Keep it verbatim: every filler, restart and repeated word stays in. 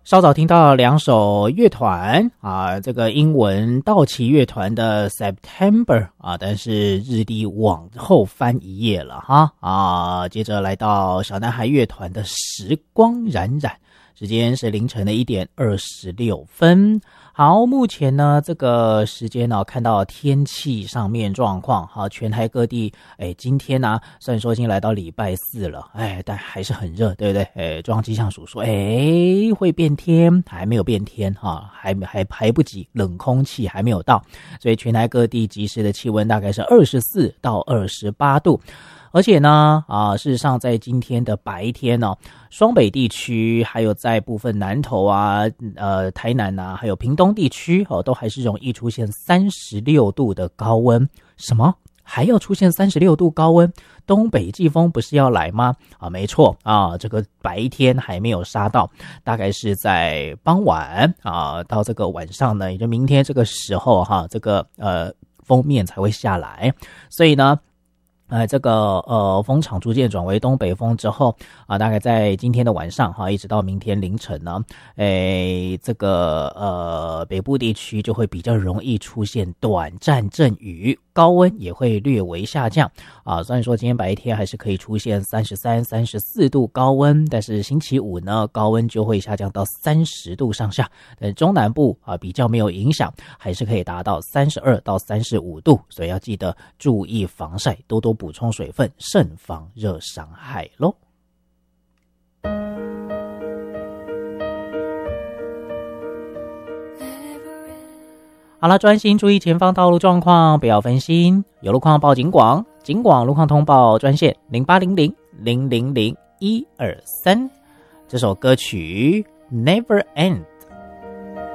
稍早听到两首乐团啊，这个英文道奇乐团的 September 啊，但是日历往后翻一页了哈啊，接着来到小男孩乐团的时光冉冉，时间是凌晨的一点二十六分。好，目前呢这个时间呢、哦，看到天气上面状况，好，全台各地，哎，今天呢、啊、虽然说已经来到礼拜四了，哎，但还是很热，对不对？哎，中央气象署说，哎，会变天，还没有变天哈，还还还不及，冷空气还没有到，所以全台各地即时的气温大概是二十四到二十八度。而且呢，啊，事实上在今天的白天呢、哦，双北地区还有在部分南投啊、呃台南啊，还有屏东地区哦，都还是容易出现三十六度的高温。什么？还要出现三十六度高温？东北季风不是要来吗？啊，没错啊，这个白天还没有杀到，大概是在傍晚啊，到这个晚上呢，也就明天这个时候哈、啊，这个呃锋面才会下来，所以呢。呃，这个呃风场逐渐转为东北风之后啊，大概在今天的晚上哈，一直到明天凌晨呢，诶，这个呃北部地区就会比较容易出现短暂阵雨，高温也会略微下降啊。虽然说今天白天还是可以出现三十三、三十四度高温，但是星期五呢，高温就会下降到三十度上下。但中南部啊比较没有影响，还是可以达到三十二到三十五度，所以要记得注意防晒，多多补充水分，慎防热伤害咯。好了，专心注意前方道路状况，不要分心。有路况报警广，警广路况通报专线零八零零零零零一二三。这首歌曲 Never End